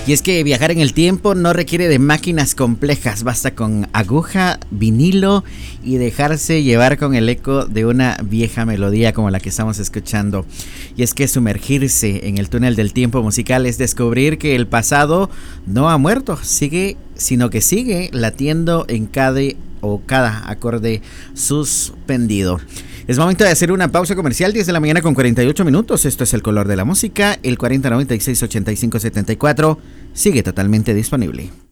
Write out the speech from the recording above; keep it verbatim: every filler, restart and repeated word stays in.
Y es que viajar en el tiempo no requiere de máquinas complejas, basta con aguja, vinilo y dejarse llevar con el eco de una vieja melodía como la que estamos escuchando. Y es que sumergirse en el túnel del tiempo musical es descubrir que el pasado no ha muerto, sigue, sino que sigue latiendo en cada o cada acorde suspendido. Es momento de hacer una pausa comercial, diez de la mañana con cuarenta y ocho minutos. Esto es El Color de la Música. El cuarenta noventa y seis ochenta y cinco setenta y cuatro sigue totalmente disponible.